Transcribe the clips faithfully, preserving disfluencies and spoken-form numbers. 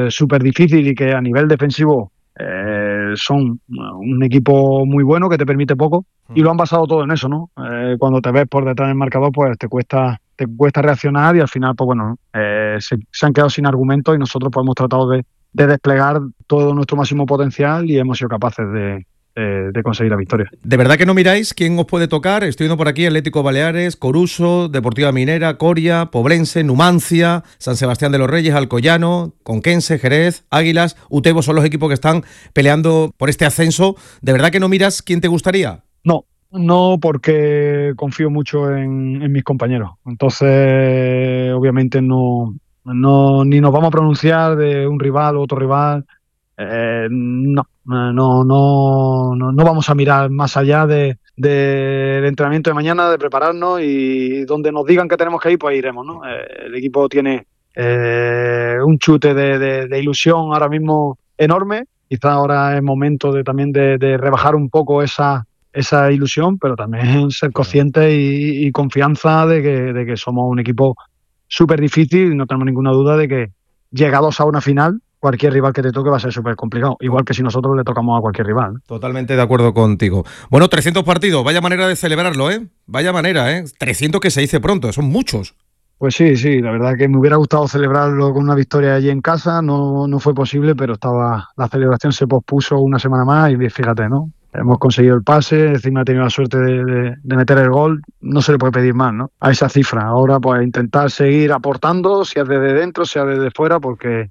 es súper difícil y que a nivel defensivo eh, son un equipo muy bueno que te permite poco, y lo han basado todo en eso, ¿no? Eh, cuando te ves por detrás del marcador, pues te cuesta te cuesta reaccionar, y al final, pues bueno, eh, se, se han quedado sin argumentos, y nosotros pues hemos tratado de, de desplegar todo nuestro máximo potencial y hemos sido capaces de De, de conseguir la victoria. ¿De verdad que no miráis quién os puede tocar? Estoy viendo por aquí Atlético Baleares, Coruso, Deportiva Minera, Coria, Pobrense, Numancia, San Sebastián de los Reyes, Alcoyano, Conquense, Jerez, Águilas, Utebo, son los equipos que están peleando por este ascenso. ¿De verdad que no miras quién te gustaría? No, no, porque confío mucho en, en mis compañeros. Entonces, obviamente no, no ni nos vamos a pronunciar de un rival u otro rival. Eh, no, no, no, no, no vamos a mirar más allá de, de, del entrenamiento de mañana, de prepararnos, y donde nos digan que tenemos que ir, pues iremos, ¿no? Eh, el equipo tiene eh, un chute de, de, de ilusión ahora mismo enorme. Quizá ahora es momento de también de, de rebajar un poco esa, esa ilusión, pero también ser conscientes y, y confianza de que, de que somos un equipo súper difícil, y no tenemos ninguna duda de que llegados a una final, cualquier rival que te toque va a ser súper complicado, igual que si nosotros le tocamos a cualquier rival. Totalmente de acuerdo contigo. Bueno, trescientos partidos, vaya manera de celebrarlo, ¿eh? Vaya manera, ¿eh? trescientos que se dice pronto, son muchos. Pues sí, sí, la verdad que me hubiera gustado celebrarlo con una victoria allí en casa, no, no fue posible, pero estaba la celebración se pospuso una semana más, y fíjate, ¿no? Hemos conseguido el pase, encima he tenido la suerte de, de, de meter el gol, no se le puede pedir más, ¿no? A esa cifra. Ahora pues intentar seguir aportando, sea desde dentro, sea desde fuera, porque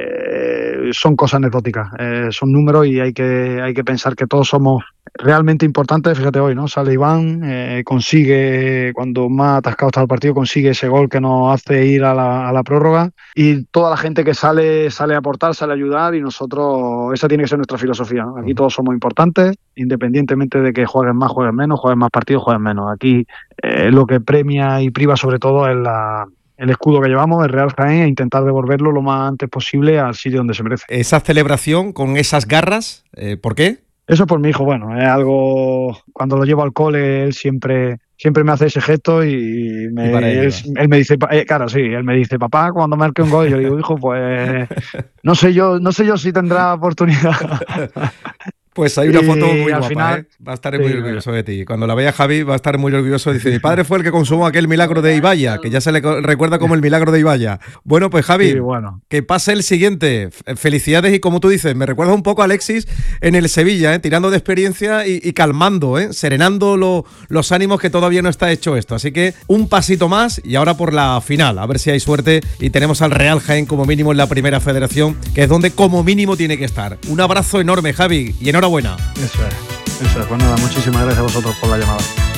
Eh, son cosas anecdóticas, eh, son números, y hay que hay que pensar que todos somos realmente importantes. Fíjate hoy, ¿no? Sale Iván, eh, consigue, cuando más atascado está el partido, consigue ese gol que nos hace ir a la, a la prórroga, y toda la gente que sale sale a aportar, sale a ayudar, y nosotros, esa tiene que ser nuestra filosofía, ¿no? Aquí todos somos importantes, independientemente de que jueguen más, jueguen menos, jueguen más partidos, jueguen menos. Aquí eh, lo que premia y priva sobre todo es la el escudo que llevamos, el Real Jaén, e intentar devolverlo lo más antes posible al sitio donde se merece. Esa celebración con esas garras, eh, ¿por qué? Eso por mi hijo, bueno, es algo, cuando lo llevo al cole, él siempre siempre me hace ese gesto, y, me, y él, él me dice, eh, claro, sí, él me dice, papá, cuando marque un gol, y yo le digo, hijo, pues no sé yo, no sé yo si tendrá oportunidad. Pues hay una y foto muy guapa, final, ¿eh? Va a estar sí, muy orgulloso de ti. Cuando la vea Javi va a estar muy orgulloso. Dice, mi padre fue el que consumó aquel milagro de Ibaya, que ya se le recuerda como el milagro de Ibaya. Bueno, pues Javi, sí, bueno. que pase el siguiente. Felicidades, y como tú dices, me recuerda un poco a Alexis en el Sevilla, ¿eh? Tirando de experiencia y, y calmando, ¿eh? Serenando lo, los ánimos, que todavía no está hecho esto. Así que un pasito más, y ahora por la final. A ver si hay suerte y tenemos al Real Jaén como mínimo en la primera federación, que es donde como mínimo tiene que estar. Un abrazo enorme, Javi, y enhorabuena. Eso es, eso es. Pues nada, muchísimas gracias a vosotros por la llamada.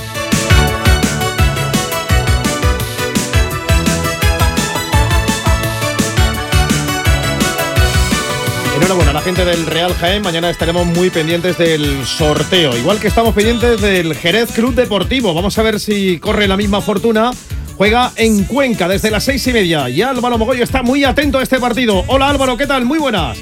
Enhorabuena a la gente del Real Jaén. Mañana estaremos muy pendientes del sorteo, igual que estamos pendientes del Jerez Club Deportivo. Vamos a ver si corre la misma fortuna. Juega en Cuenca desde las seis y media, y Álvaro Mogollón está muy atento a este partido. Hola Álvaro, ¿qué tal? Muy buenas.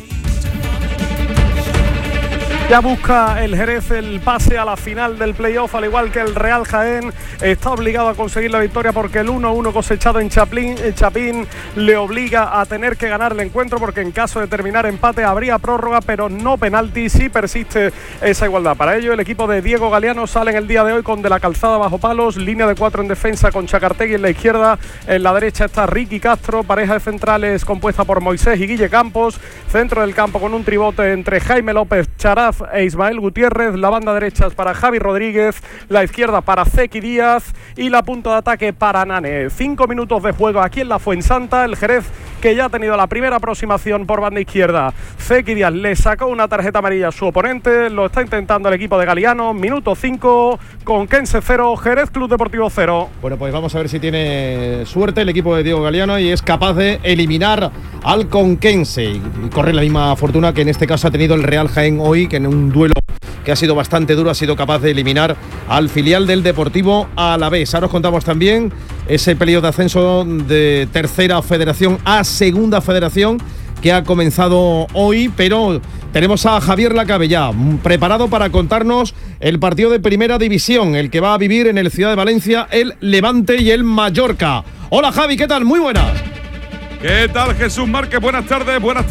Ya busca el Jerez el pase a la final del playoff, al igual que el Real Jaén. Está obligado a conseguir la victoria, porque el uno a uno cosechado en Chaplin, en Chapín le obliga a tener que ganar el encuentro, porque en caso de terminar empate habría prórroga, pero no penalti, si persiste esa igualdad. Para ello, el equipo de Diego Galeano sale en el día de hoy con De la Calzada bajo palos, línea de cuatro en defensa con Chacartegui en la izquierda, en la derecha está Ricky Castro, pareja de centrales compuesta por Moisés y Guille Campos, centro del campo con un tribote entre Jaime López, Charaz e Ismael Gutiérrez, la banda derecha es para Javi Rodríguez, la izquierda para Zeki Díaz y la punta de ataque para Nane. Cinco minutos de juego aquí en la Fuensanta, el Jerez que ya ha tenido la primera aproximación por banda izquierda. Zeki Díaz le sacó una tarjeta amarilla a su oponente, lo está intentando el equipo de Galiano. Minuto cinco, Conquense cero, Jerez Club Deportivo cero. Bueno, pues vamos a ver si tiene suerte el equipo de Diego Galeano y es capaz de eliminar al Conquense y corre la misma fortuna que en este caso ha tenido el Real Jaén hoy, que en un duelo que ha sido bastante duro ha sido capaz de eliminar al filial del Deportivo Alavés. Ahora os contamos también ese periodo de ascenso de tercera federación a segunda federación que ha comenzado hoy, pero tenemos a Javier Lacabe ya preparado para contarnos el partido de primera división, el que va a vivir en el Ciudad de Valencia el Levante y el Mallorca. Hola Javi, ¿qué tal? Muy buenas. ¿Qué tal Jesús Márquez? Buenas tardes, buenas tardes.